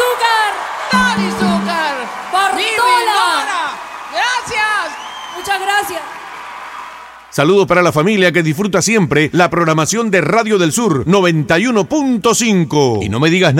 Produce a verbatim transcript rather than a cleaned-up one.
Zúcar. Dani Zúcar. Bartola. Gracias. Muchas gracias. Saludos para la familia que disfruta siempre la programación de Radio del Sur noventa y uno punto cinco. Y no me digas nada.